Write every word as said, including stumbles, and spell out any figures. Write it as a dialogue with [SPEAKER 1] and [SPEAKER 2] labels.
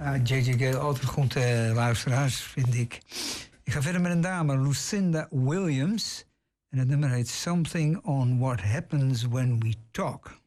[SPEAKER 1] Ja, J J Gale, altijd goed uh, luisteraars, vind ik. Ik ga verder met een dame, Lucinda Williams. En het nummer heet Something on What Happens When We Talk.